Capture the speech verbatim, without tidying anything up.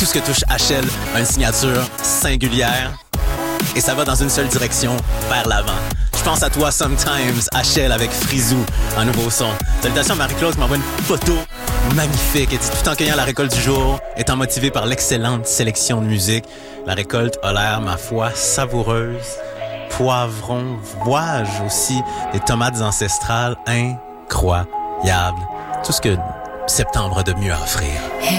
Tout ce que touche H L a une signature singulière et ça va dans une seule direction, vers l'avant. Je pense à toi Sometimes, H L avec Frisou, un nouveau son. Salutations à Marie-Claude qui m'envoie une photo magnifique. Elle dit tout en cueillant la récolte du jour, étant motivée par l'excellente sélection de musique. La récolte a l'air, ma foi, savoureuse. Poivron, voige aussi, des tomates ancestrales incroyables. Tout ce que septembre a de mieux à offrir.